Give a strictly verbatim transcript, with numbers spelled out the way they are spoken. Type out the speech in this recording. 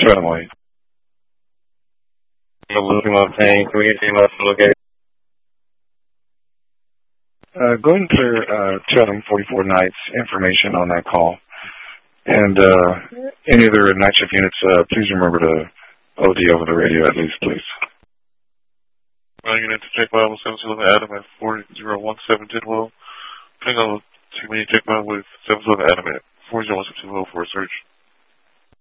Chatham Way. I'm losing my pain. Can we get the last location? Uh, go ahead and clear uh, Chatham forty-four Nights information on that call. And uh, any other night shift units, uh, please remember to O D over the radio at least, please. Well, unit to check by seven two eleven Adam at four zero one seven Tidwell. Ping on two many check by with seven two eleven Adam at four zero one seven Tidwell for a search.